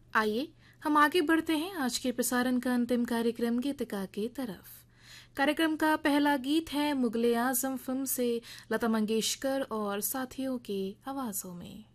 आइए हम आगे बढ़ते हैं आज के प्रसारण का अंतिम कार्यक्रम गीतिका की तरफ। कार्यक्रम का पहला गीत है मुगले आजम फिल्म से लता मंगेशकर और साथियों की आवाजों में।